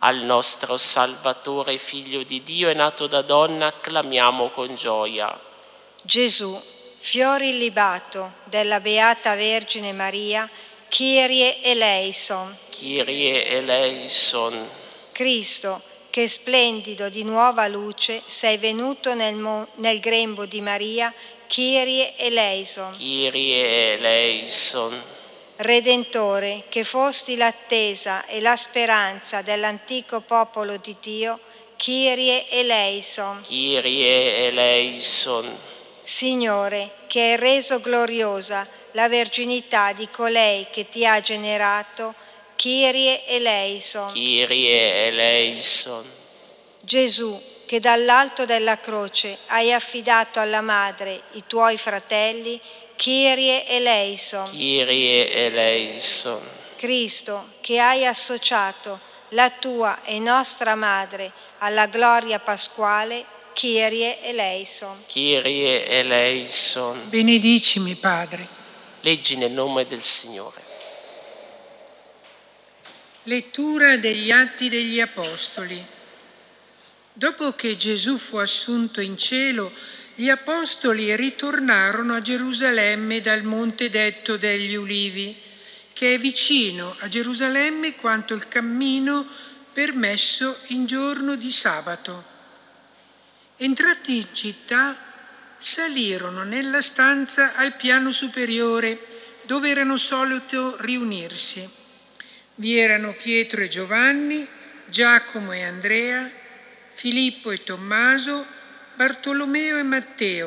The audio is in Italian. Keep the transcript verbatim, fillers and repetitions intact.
Al nostro Salvatore, Figlio di Dio, è nato da donna, acclamiamo con gioia. Gesù, fiore illibato della Beata Vergine Maria, Kyrie eleison. Kyrie eleison. Cristo, che splendido di nuova luce sei venuto nel, mo- nel grembo di Maria, Kyrie eleison. Kyrie eleison. Redentore, che fosti l'attesa e la speranza dell'antico popolo di Dio, Kyrie eleison. Kyrie eleison. Signore, che hai reso gloriosa la verginità di colei che ti ha generato, Kyrie eleison. Kyrie eleison. Gesù, che dall'alto della croce hai affidato alla madre i tuoi fratelli, Kyrie eleison. Kyrie eleison. Cristo, che hai associato la tua e nostra madre alla gloria pasquale, Kyrie eleison. Kyrie eleison. Benedicimi, Padre. Leggi nel nome del Signore. Lettura degli Atti degli Apostoli. Dopo che Gesù fu assunto in cielo, gli Apostoli ritornarono a Gerusalemme dal monte detto degli Ulivi, che è vicino a Gerusalemme quanto il cammino permesso in giorno di sabato. Entrati in città, salirono nella stanza al piano superiore, dove erano solito riunirsi. Vi erano Pietro e Giovanni, Giacomo e Andrea, Filippo e Tommaso, Bartolomeo e Matteo,